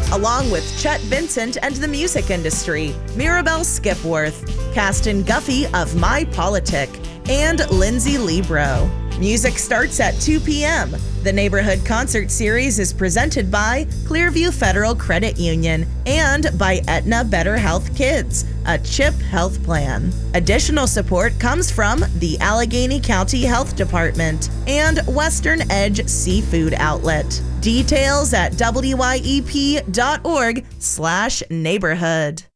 along with Chet Vincent and the music industry, Mirabelle Skipworth, Caston Guffey of My Politic, and Lindsay Libro. Music starts at 2 p.m. The Neighborhood Concert Series is presented by Clearview Federal Credit Union and by Aetna Better Health Kids, a CHIP health plan. Additional support comes from the Allegheny County Health Department and Western Edge Seafood Outlet. Details at wyep.org/neighborhood.